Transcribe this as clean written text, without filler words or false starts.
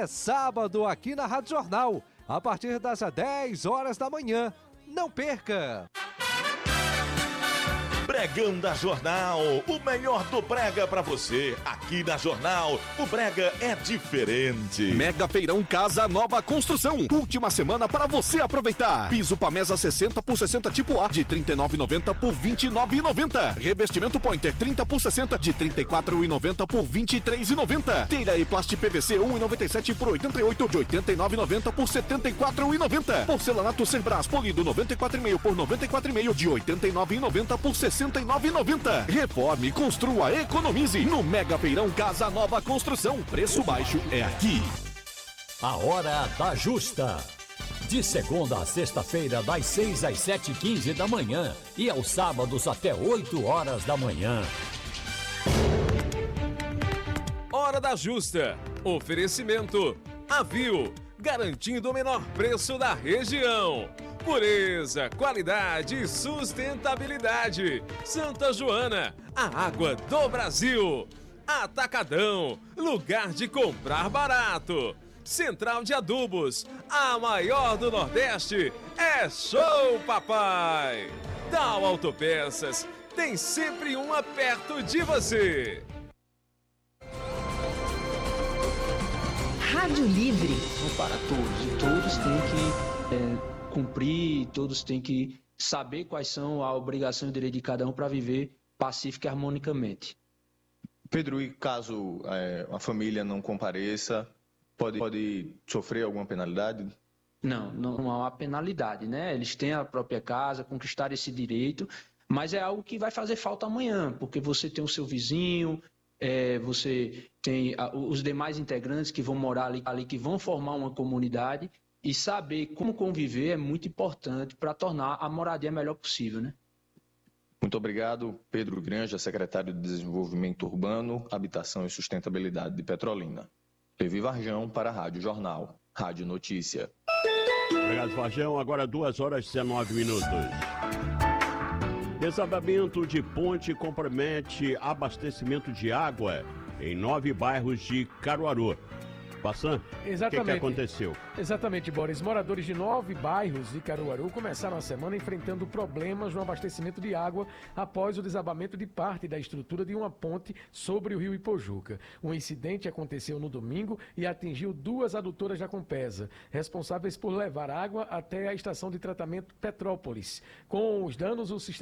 É sábado aqui na Rádio Jornal, a partir das 10 horas da manhã. Não perca! Pregão da Jornal, o melhor do brega pra você. Aqui na Jornal, o brega é diferente. Mega Feirão Casa Nova Construção. Última semana para você aproveitar. Piso Pamesa 60 por 60 tipo A de R$ 39,90 por R$ 29,90. Revestimento Pointer 30 por 60 de R$ 34,90 por R$ 23,90. Telha e Plast PVC 1,97 por 88 de R$ 89,90 por R$ 74,90. Porcelanato Cerbras polido 94,5 por R$ 94,5 de R$ 89,90 por R$ 69,90. Reforme, construa, economize. No Mega Feirão Casa Nova Construção. Preço baixo é aqui. A Hora da Justa. De segunda a sexta-feira, das 6 às 7h15 da manhã. E aos sábados até 8 horas da manhã. Hora da Justa. Oferecimento. Avio. Garantindo o menor preço da região. Pureza, qualidade e sustentabilidade. Santa Joana, a água do Brasil. Atacadão, lugar de comprar barato. Central de Adubos, a maior do Nordeste. É show, papai! Tal Autopeças, tem sempre uma perto de você. Rádio Livre. Para todos, e todos têm que cumprir, todos têm que saber quais são a obrigação e o direito de cada um para viver pacífica e harmonicamente. Pedro, e caso a família não compareça, pode sofrer alguma penalidade? Não há uma penalidade, né? Eles têm a própria casa, conquistar esse direito, mas é algo que vai fazer falta amanhã, porque você tem o seu vizinho, você tem os demais integrantes que vão morar ali, que vão formar uma comunidade, e saber como conviver é muito importante para tornar a moradia melhor possível, né? Muito obrigado, Pedro Granja, secretário de Desenvolvimento Urbano, Habitação e Sustentabilidade de Petrolina. Levi Varjão para a Rádio Jornal, Rádio Notícia. Obrigado, Varjão. Agora 2h19. Desabamento de ponte compromete abastecimento de água em 9 bairros de Caruaru. Passan, o que aconteceu? Exatamente, Boris. Moradores de 9 bairros de Caruaru começaram a semana enfrentando problemas no abastecimento de água após o desabamento de parte da estrutura de uma ponte sobre o rio Ipojuca. O incidente aconteceu no domingo e atingiu 2 adutoras da Compesa, responsáveis por levar água até a estação de tratamento Petrópolis. Com os danos, o sistema